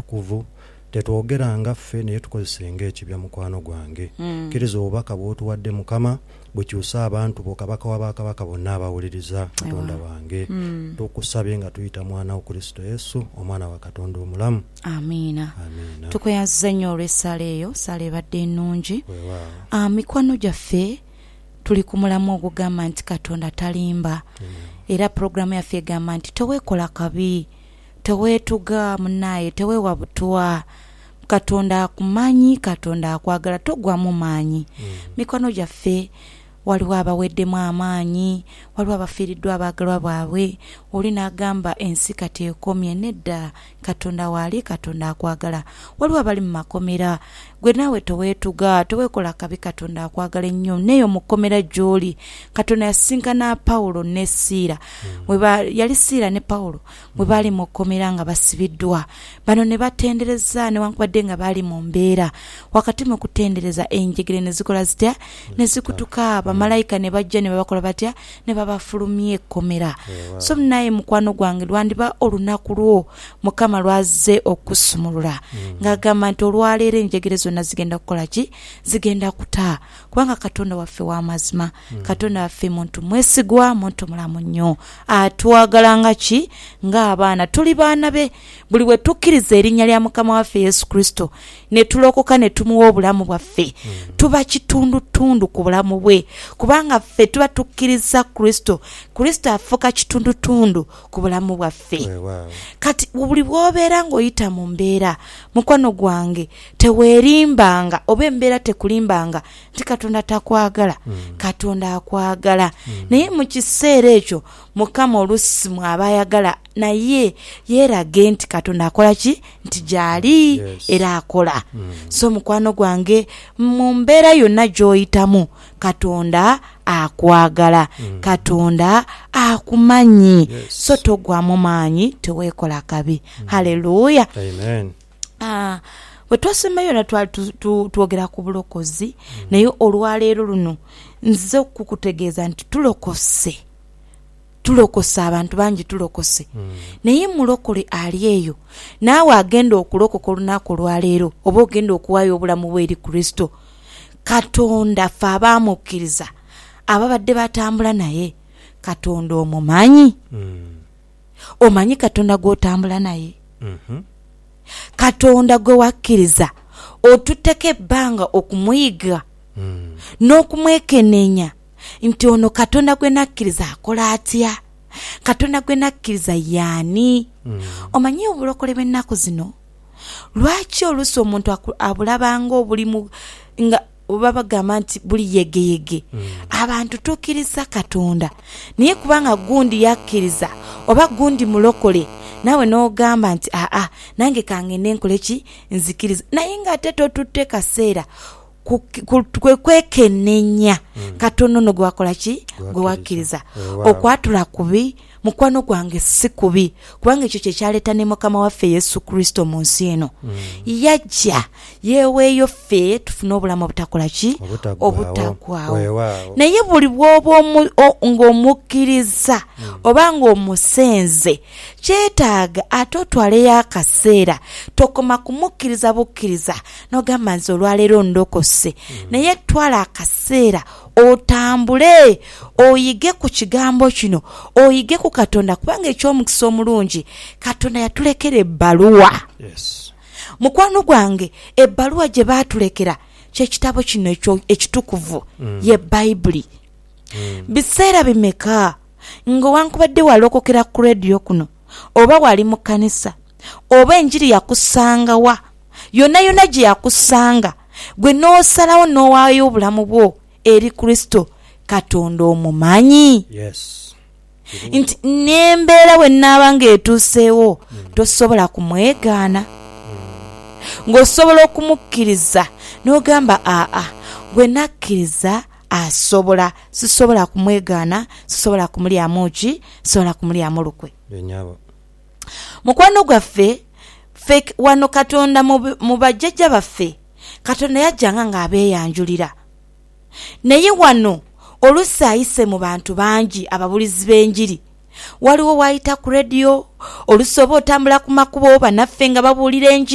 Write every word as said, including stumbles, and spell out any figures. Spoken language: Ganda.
butakuvu tetwogeranga ffe naye tukozesenga ekibya mukwano gwange mm. kiriza obubaka bw'otuwadde Mukama bukyusa abantu bo kabaka w'abakabaka bonna abawuliriza Katonda wange mm. tukusabye nga tuyita mwana wa Kristo Yesu omwana wa Katonda omulamu. Amiina. Amiina. Tukuyanziza nnyo olw'essaala eyo, essaala ebadde ennungi. Ah, mikwano gyaffe tuli ku mulamu ogugamba nti Katonda talimba mm. era programu yaffe egamba nti teweekola kabi, teweetuga munnaye, teweewa butwa. Katonda akumanyi, Katonda akwagala, togwamu maanyi. Mm. Mikono gyaffe waliwo abaweddemu amaanyi, waliwo abafiiriddwa abaagalwa baabwe, oli n'agamba ensi kati ekomye. Nedda, Katonda waali, Katonda akwagala. Waliwo abali mu makomera, gwe naawe toweetuga, toweekola kabi, Katonda akwagala ennyo. Neyo mu kkomera gy'oli Katonda yasinkana Pawulo ne Siira. Mm. Yali Siira ne Pawulo bwe mm. baali mu kkomera nga basibiddwa, bano ne batendereza newankubadde nga baali mu mbeera. Wakati mu kutendereza enjegere ne zikola zitya ne zikutuka, bamalayika ne bajja ne babakola batya ne babafulumya ekkomera. Yeah. So naye mukwano gwange lwandiba olunaku lwo Mukama lwazze okusumulula mm. ng'agamba nti olwaleero enjegere zonna zigenda kukola ki? Zigenda kuta, kubanga Katonda waffe w'amazima mm. Katonda waffe muntu mwesigwa, muntu mulamu nnyo, atwagala nga ki? Ng'abaana. Tuli baana be. Buli we tukkiriza erinnya lya Mukama waffe Yesu Kristo ne tulokoka ne tumuwa obulamu bwaffe mm. tuba kitundutundu ku bulamu bwe, kubanga ffe tuba tukkiriza Kristo. Kristo afuka kitundutundu ku bulamu bwaffe. Wow. Kati buli bw'obeera ng'oyita mu mbeera, mukwano gwange, teweerimbanga oba embeera tekulimbanga nti Katonda takwagala. mm. Katonda akwagala. mm. Naye mu kiseera ekyo Mukama oluusi mw'abayagala naye yeerage nti Katonda akola ki? Nti gy'ali yes. era akola. mm. So mukwano gwange, mu mbeera yonna gy'oyitamu Katonda akwagala. mm. Katonda akumanyi. yes. So togwamu maanyi, teweekola kabi. mm. Haleluya. Amen. Ah, bwe twasemayo na twali twogera ku bulokozi mm. naye olwaleero luno nzize okukutegeeza nti tulokose tulokose abantu bangi tulokose. mm. Naye mulokole ali eyo naawe agenda okulokoka olunaku olwaleero oba ogenda okuwaayo obulamu bwe eri Kristo, Katonda ffe abaamukkiriza ababadde batambula naye, Katonda omumanyi. mm. Omanyi Katonda gw'otambula naye. mm-hmm. Katonda gwe wakkiriza otuteka ebbanga okumuyiga mm. n'okumwekenneenya nti ono Katonda gwe nakkiriza akola atya, Katonda gwe nakkiriza yaani. mm. Omanyi obulokole bw'ennaku zino lwaki oluusi omuntu abulabanga obulimu nga oba bagamba nti buli yegeyege. mm. Abantu tukkiriza Katonda naye kubanga gundi yakkiriza oba gundi mulokole, nawe n'ogamba nti aa nange kangende nkole ki? Nzikiriza. Naye ng'ate totutte kaseera kwekenneenya mm. Katonda no gwakola ki? Gwe wakkiriza. Wow. Okwatula kubi mukwano gwange si kubi, kubanga ekyo kye kyaleeta ne Mukama waffe Yesu Kristo mu nsi eno. mm. Yajja yeeweeyo ffe tufune obulamu obutakola ki? Obutagwawo. Naye buli bw'oba ng'omukkiriza mm. oba ng'omusenze, kyetaaga ate otwaleyo akaseera tokoma kumukkiriza bukkiriza n'ogamba nze olwaleero ndokose. mm. Naye twala akaseera otambule oyige ku kigambo kino, oyige ku Katonda, kubanga eky'omukisa omulungi Katonda yatulekera ebbaluwa. yes. Mukwano gwange, ebbaluwa gye baatulekera ky'ekitabo kino ekitukuvu mm. ye Bayibuli. mm. Biseera bimeka ng'owankubadde walokokera ku rediyo kuno oba wali mu kkanisa oba enjiri yakusangawa, yonna yonna gye yakusanga, gwe n'osalawo n'owaayo obulamu bwo eri Kristo, Katonda omumanyi. yes. Nti n'embeera bwe nnaaba ng'etuuseewo mm. tosobola kumwegaana. mm. Ng'osobola okumukkiriza n'ogamba aa gwe nakkiriza asobola, sisobola kumwegaana, sisobola kumulyamu ki? Sisobola kumulyamu lukwe. Benyabo. Mukwano gwaffe ffe wano Katonda mu bajjajja baffe Katonda yajjanga ng'abeeyanjulira, naye wano oluusi ayise mu bantu bangi ababulizi b'enjiri. Waliwo wayita ku rediyo, oluusi oba otambula ku makubo bannaffe nga babuulira enjiri